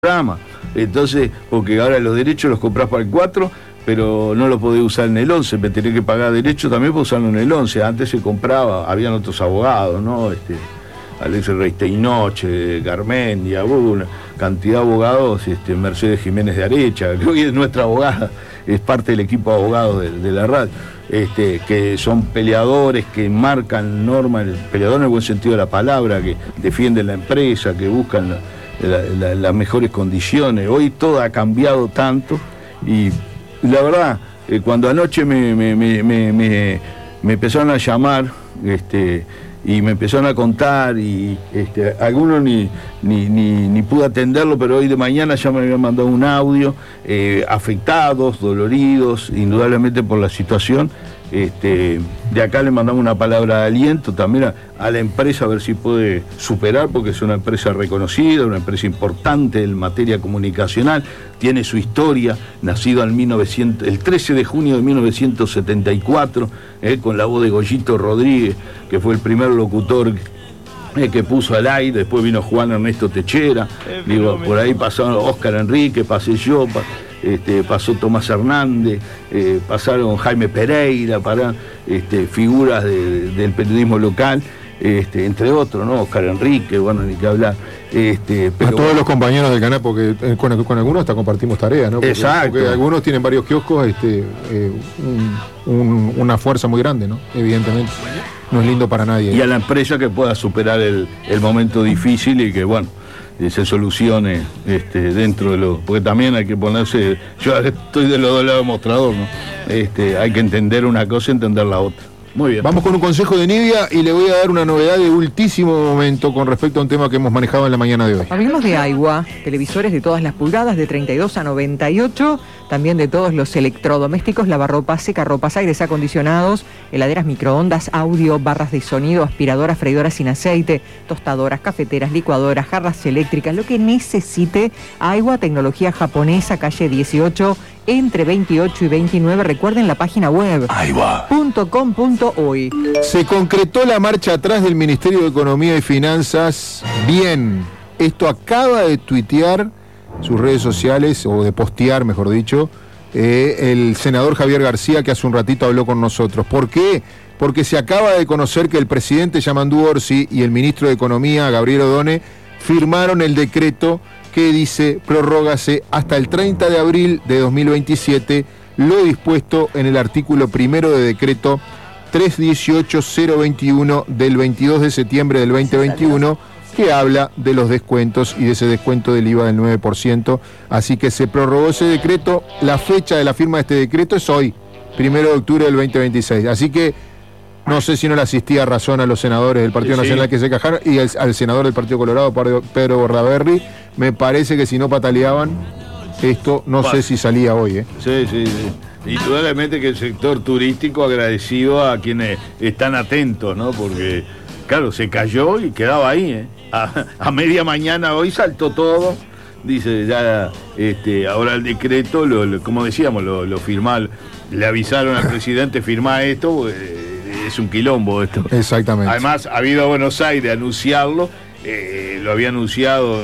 programa. Entonces, porque ahora los derechos los comprás para el 4, pero no lo podés usar en el 11, me tenés que pagar derechos también para usarlo en el 11. Antes se compraba, habían otros abogados, ¿no? Alex Reisteinoche, Garmendia, una cantidad de abogados, Mercedes Jiménez de Arecha, que hoy es nuestra abogada, es parte del equipo de abogados de la radio, que son peleadores, que marcan normas, peleador en el buen sentido de la palabra, que defienden la empresa, que buscan las mejores condiciones. Hoy todo ha cambiado tanto y la verdad, cuando anoche me empezaron a llamar y me empezaron a contar y algunos ni pude atenderlo, pero hoy de mañana ya me habían mandado un audio, afectados, doloridos, indudablemente por la situación. De acá le mandamos una palabra de aliento también a la empresa, a ver si puede superar, porque es una empresa reconocida, una empresa importante en materia comunicacional, tiene su historia, nacido el 13 de junio de 1974, con la voz de Goyito Rodríguez, que fue el primer locutor que puso al aire. Después vino Juan Ernesto Techera, por ahí pasaron Oscar Enrique, pasé yo, pasó Tomás Hernández, pasaron Jaime Pereira, figuras del periodismo local, entre otros, ¿no? Oscar Enrique, bueno, ni que hablar. Pero a todos los compañeros del canal, porque con algunos hasta compartimos tareas, ¿no? Exacto. Porque algunos tienen varios kioscos, una fuerza muy grande, ¿no? Evidentemente. No es lindo para nadie. Y a la empresa que pueda superar el momento difícil y que, bueno, se solucione dentro de lo... Porque también hay que ponerse... Yo estoy de los dos lados del mostrador, ¿no? Hay que entender una cosa y entender la otra. Muy bien. Vamos con un consejo de Nidia y le voy a dar una novedad de ultísimo momento con respecto a un tema que hemos manejado en la mañana de hoy. Hablemos de Aiwa, televisores de todas las pulgadas, de 32 a 98, también de todos los electrodomésticos, lavarropas, secarropas, aires acondicionados, heladeras, microondas, audio, barras de sonido, aspiradoras, freidoras sin aceite, tostadoras, cafeteras, licuadoras, jarras eléctricas, lo que necesite. Aiwa, tecnología japonesa, calle 18, entre 28 y 29, recuerden la página web aiwa.com.uy. Se concretó la marcha atrás del Ministerio de Economía y Finanzas. Bien, esto acaba de tuitear sus redes sociales, o de postear, mejor dicho, el senador Javier García, que hace un ratito habló con nosotros. ¿Por qué? Porque se acaba de conocer que el presidente Yamandu Orsi y el ministro de Economía, Gabriel Odone, firmaron el decreto que dice: prorrógase hasta el 30 de abril de 2027 lo dispuesto en el artículo primero de decreto 318.021 del 22 de septiembre del 2021, que habla de los descuentos y de ese descuento del IVA del 9%. Así que se prorrogó ese decreto. La fecha de la firma de este decreto es hoy, 1 de octubre del 2026. Así que no sé si no le asistía razón a los senadores del Partido Nacional que se quejaron, y al senador del Partido Colorado, Pedro Bordaberry. Me parece que si no pataleaban, esto no sé si salía hoy. Sí. Indudablemente que el sector turístico agradecido a quienes están atentos, ¿no? Porque, claro, se cayó y quedaba ahí, A media mañana hoy saltó todo. Dice ya, ahora el decreto, como decíamos, lo firmar, le avisaron al presidente, firmá esto, es un quilombo esto. Exactamente. Además, ha ido a Buenos Aires a anunciarlo, lo había anunciado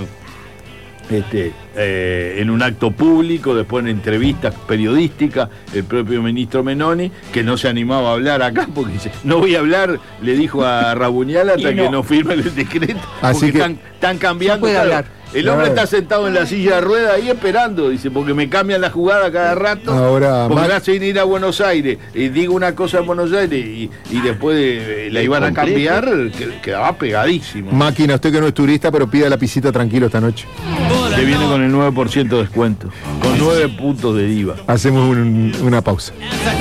en un acto público, después en entrevistas periodísticas, el propio ministro Menoni, que no se animaba a hablar acá, porque dice, no voy a hablar, le dijo a Rabuñal, hasta que no firme el decreto. Así porque que están cambiando. Puede hablar. El hombre está sentado en la silla de ruedas ahí esperando, dice, porque me cambian la jugada cada rato. Ahora, porque me hacen ir a Buenos Aires, digo una cosa en Buenos Aires y después la iban a cambiar, quedaba pegadísimo. Máquina, usted que no es turista, pero pida la pisita tranquilo esta noche. Se viene con el 9% de descuento, con 9 puntos de IVA. Hacemos una pausa.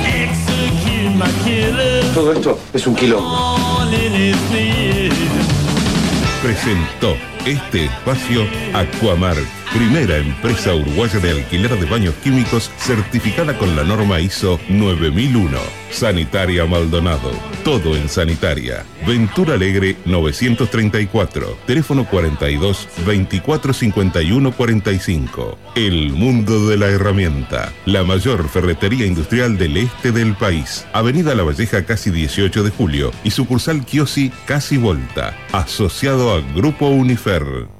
Todo esto es un quilombo. Presentó este espacio Aquamar, primera empresa uruguaya de alquiler de baños químicos certificada con la norma ISO 9001. Sanitaria Maldonado, todo en sanitaria. Ventura Alegre 934, teléfono 42 24 51 45. El mundo de la herramienta, la mayor ferretería industrial del este del país. Avenida La Valleja, casi 18 de julio, y sucursal Kiosi, casi Volta, asociado a Grupo Unifer.